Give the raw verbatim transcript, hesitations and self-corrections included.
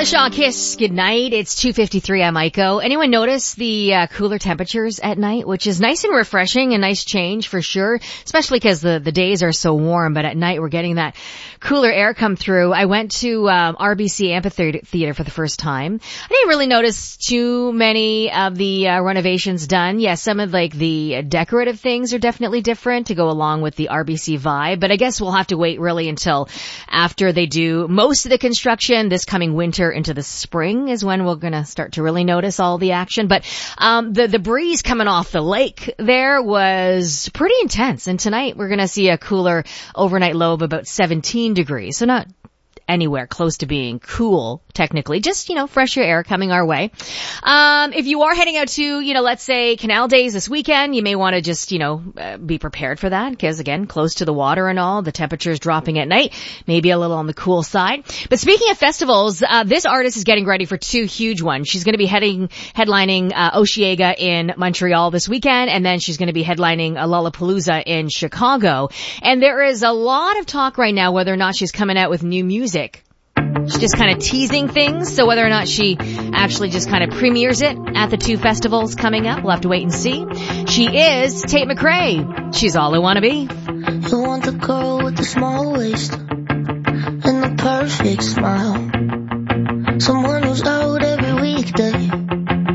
Shaw Kiss, good night. It's two fifty-three, I'm Aiko. Anyone notice the uh, cooler temperatures at night, which is nice and refreshing, a nice change for sure, especially because the, the days are so warm, but at night we're getting that cooler air come through. I went to um, R B C Amphitheater for the first time. I didn't really notice too many of the uh, renovations done. Yes, some of like the decorative things are definitely different to go along with the R B C vibe, but I guess we'll have to wait really until after they do most of the construction this coming winter into the spring is when we're going to start to really notice all the action. But um the the breeze coming off the lake there was pretty intense, and tonight we're going to see a cooler overnight low of about seventeen degrees, so not anywhere close to being cool, technically. Just, you know, fresher air coming our way. Um, if you are heading out to, you know, let's say Canal Days this weekend, you may want to just, you know, uh, be prepared for that because, again, close to the water and all, the temperature's dropping at night, maybe a little on the cool side. But speaking of festivals, uh, this artist is getting ready for two huge ones. She's going to be heading, headlining uh, Osheaga in Montreal this weekend, and then she's going to be headlining a Lollapalooza in Chicago. And there is a lot of talk right now whether or not she's coming out with new music. She's just kind of teasing things, so whether or not she actually just kind of premieres it at the two festivals coming up, we'll have to wait and see. She is Tate McRae. She's All I Wanna Be. You want the girl with the small waist and the perfect smile.